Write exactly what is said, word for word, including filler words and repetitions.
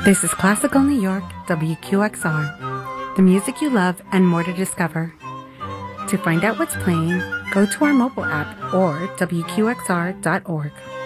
This is Classical New York, W Q X R. The music you love and more to discover. To find out what's playing, go to our mobile app or W Q X R dot org.